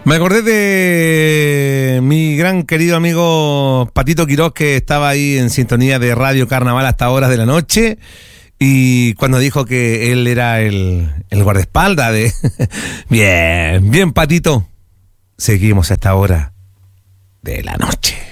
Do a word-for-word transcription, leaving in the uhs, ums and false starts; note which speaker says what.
Speaker 1: Me acordé de mi gran querido amigo Patito Quiroz, que estaba ahí en sintonía de Radio Carnaval hasta horas de la noche, y cuando dijo que él era el, el guardaespaldas de... Bien, bien, Patito. Seguimos a esta hora de la noche.